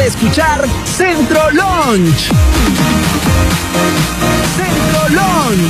escuchar Centro Launch. Centro Launch.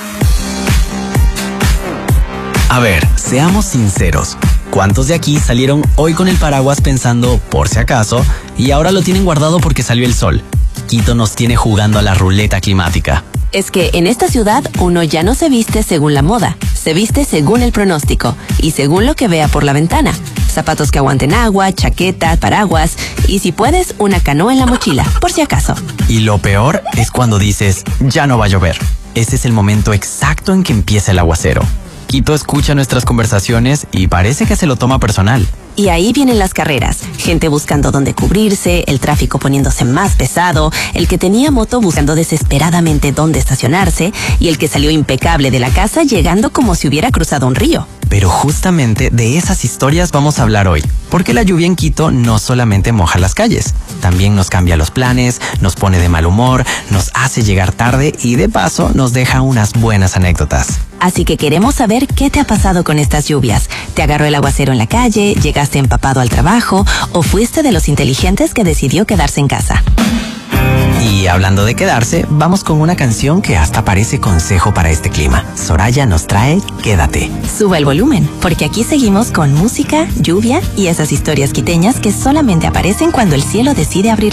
A ver, seamos sinceros. ¿Cuántos de aquí salieron hoy con el paraguas pensando, por si acaso, y ahora lo tienen guardado porque salió el sol? Quito nos tiene jugando a la ruleta climática. Es que en esta ciudad uno ya no se viste según la moda, se viste según el pronóstico y según lo que vea por la ventana. Zapatos que aguanten agua, chaqueta, paraguas y si puedes, una canoa en la mochila, por si acaso. Y lo peor es cuando dices, ya no va a llover. Ese es el momento exacto en que empieza el aguacero. Quito escucha nuestras conversaciones y parece que se lo toma personal. Y ahí vienen las carreras, gente buscando dónde cubrirse, el tráfico poniéndose más pesado, el que tenía moto buscando desesperadamente dónde estacionarse y el que salió impecable de la casa llegando como si hubiera cruzado un río. Pero justamente de esas historias vamos a hablar hoy, porque la lluvia en Quito no solamente moja las calles, también nos cambia los planes, nos pone de mal humor, nos hace llegar tarde y de paso nos deja unas buenas anécdotas. Así que queremos saber qué te ha pasado con estas lluvias. ¿Te agarró el aguacero en la calle? ¿Llegaste empapado al trabajo? ¿O fuiste de los inteligentes que decidió quedarse en casa? Y hablando de quedarse, vamos con una canción que hasta parece consejo para este clima. Soraya nos trae Quédate. Sube el volumen, porque aquí seguimos con música, lluvia y esas historias quiteñas que solamente aparecen cuando el cielo decide abrir